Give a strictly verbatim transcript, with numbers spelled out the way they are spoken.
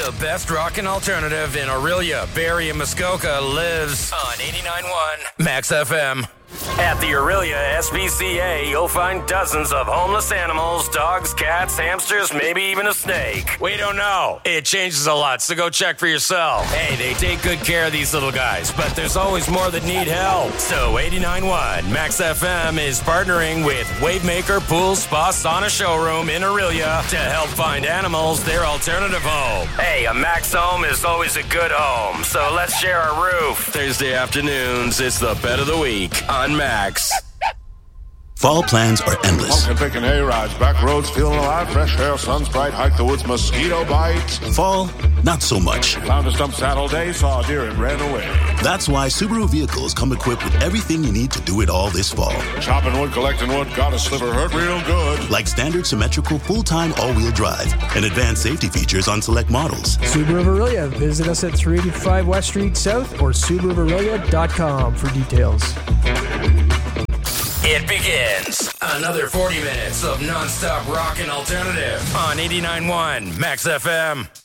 The best rockin' alternative in Aurelia, Barrie, and Muskoka lives on eighty-nine point one Max F M. At the Aurelia S P C A, you'll find dozens of homeless animals, dogs, cats, hamsters, maybe even a snake. We don't know. It changes a lot, so go check for yourself. Hey, they take good care of these little guys, but there's always more that need help. So eighty-nine point one Max F M is partnering with Wavemaker Pool Spa Sauna Showroom in Aurelia to help find animals their alternative home. Hey, a Max home is always a good home, so let's share our roof. Thursday afternoons, it's the pet of the week on Max. Fall plans are endless. Pumpkin picking A-rides, back roads feeling alive, fresh air, sun's bright, hike the woods, mosquito bites. Fall, not so much. Found a stump saddle day, saw a deer and ran away. That's why Subaru vehicles come equipped with everything you need to do it all this fall. Chopping wood, collecting wood, got a sliver hurt real good. Like standard symmetrical full-time all-wheel drive and advanced safety features on select models. Subaru of Aurelia. Visit us at three eighty-five West Street South or Subaru of Aurelia dot com for details. It begins. Another forty minutes of non-stop rock and alternative on eighty-nine point one Max F M.